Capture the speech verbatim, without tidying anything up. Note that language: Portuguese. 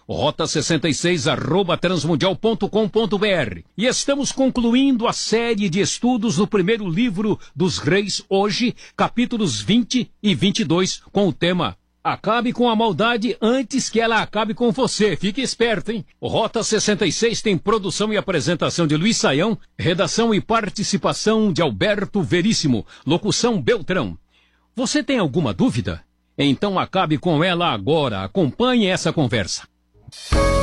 rota sessenta e seis arroba transmundial ponto com ponto br. E estamos concluindo a série de estudos do primeiro livro dos Reis hoje, capítulos vinte e vinte e dois, com o tema Acabe com a maldade antes que ela acabe com você. Fique esperto, hein? O Rota sessenta e seis tem produção e apresentação de Luiz Saião, redação e participação de Alberto Veríssimo, locução Beltrão. Você tem alguma dúvida? Então acabe com ela agora. Acompanhe essa conversa.